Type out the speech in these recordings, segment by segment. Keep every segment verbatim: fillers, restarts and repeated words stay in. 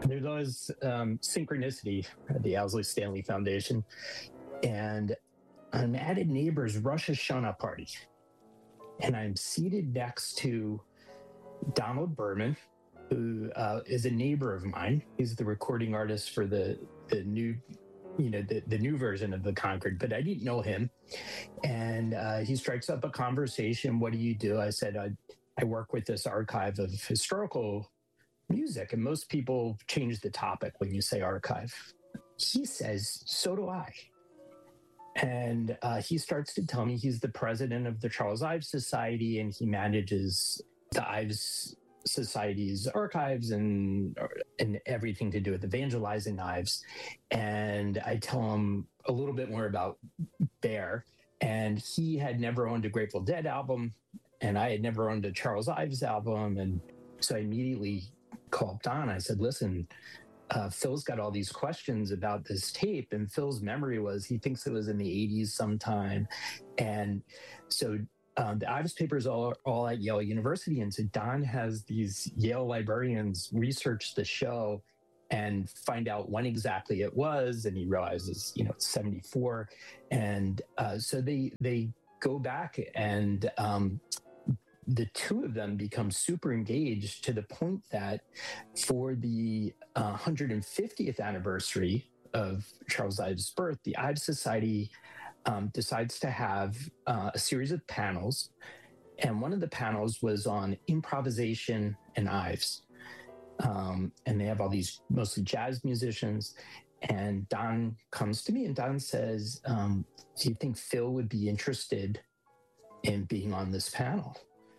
There's always um, synchronicity at the Owsley Stanley Foundation. And I'm at a neighbor's Rosh Hashanah party. And I'm seated next to Donald Berman, who uh, is a neighbor of mine. He's the recording artist for the, the new, you know, the, the new version of the Concord, but I didn't know him. And uh, he strikes up a conversation. What do you do? I said, I, I work with this archive of historical music. And most people change the topic when you say archive. He says, so do I. And uh, he starts to tell me he's the president of the Charles Ives Society, and he manages the Ives Society's archives and and everything to do with evangelizing Ives. And I tell him a little bit more about Bear, and he had never owned a Grateful Dead album, and I had never owned a Charles Ives album. And so I immediately called Don. I said, listen, Uh, Phil's got all these questions about this tape, and Phil's memory was he thinks it was in the eighties sometime. And so um, the Ives papers all all at Yale University, and so Don has these Yale librarians research the show and find out when exactly it was, and he realizes, you know, it's seventy-four. And uh, so they they go back, and um, the two of them become super engaged to the point that for the uh, one hundred fiftieth anniversary of Charles Ives' birth, the Ives Society um, decides to have uh, a series of panels. And one of the panels was on improvisation and Ives. Um, and they have all these mostly jazz musicians. And Don comes to me and Don says, um, do you think Phil would be interested in being on this panel?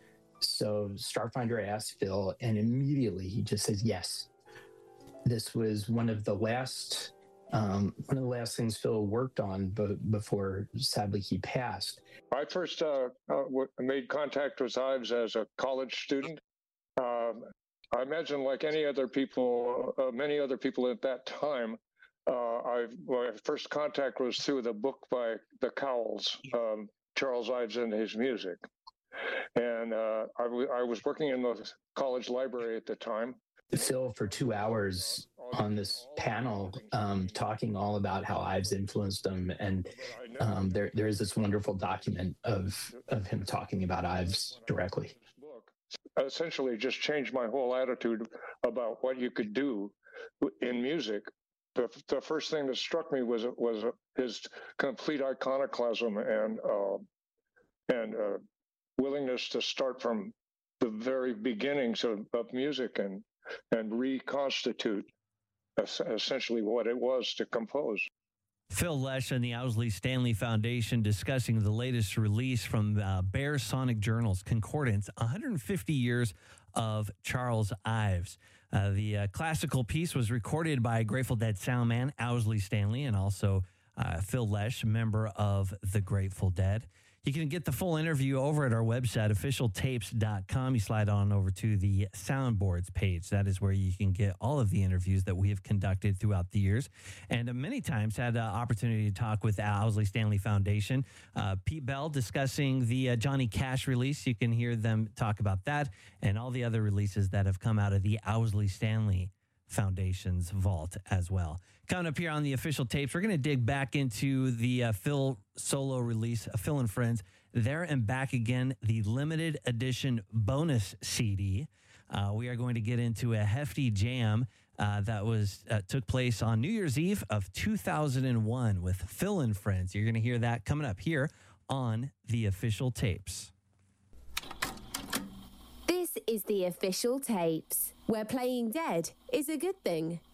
So Starfinder asked Phil, and immediately he just says yes. This was one of the last um, one of the last things Phil worked on b- before, sadly, he passed. I first uh, uh, w- made contact with Ives as a college student. Um, I imagine, like any other people, uh, many other people at that time, uh, I my first contact was through the book by the Cowles, um, Charles Ives and His Music. And uh, I, w- I was working in the college library at the time. Phil, for two hours on this panel, um, talking all about how Ives influenced him. And um, there, there is this wonderful document of, of him talking about Ives directly. Essentially just changed my whole attitude about what you could do in music. The, the first thing that struck me was, was his complete iconoclasm and, uh, and uh, willingness to start from the very beginnings of, of music and and reconstitute essentially what it was to compose. Phil Lesh and the Owsley Stanley Foundation discussing the latest release from uh, Bear Sonic Journals, Concordance, one hundred fifty years of Charles Ives. Uh, the uh, classical piece was recorded by Grateful Dead soundman Owsley Stanley and also uh, Phil Lesh, member of the Grateful Dead. You can get the full interview over at our website, official tapes dot com. You slide on over to the soundboards page. That is where you can get all of the interviews that we have conducted throughout the years. And uh, many times had the opportunity to talk with Owsley Stanley Foundation. Uh, Pete Bell discussing the uh, Johnny Cash release. You can hear them talk about that and all the other releases that have come out of the Owsley Stanley Foundation's vault as well. Coming up here on the official tapes, we're going to dig back into the uh, Phil solo release, uh, Phil and Friends, There and Back Again, the limited edition bonus C D. Uh, we are going to get into a hefty jam uh, that was uh, took place on New Year's Eve of two thousand one with Phil and Friends. You're going to hear that coming up here on the official tapes. This is the official tapes, where playing dead is a good thing.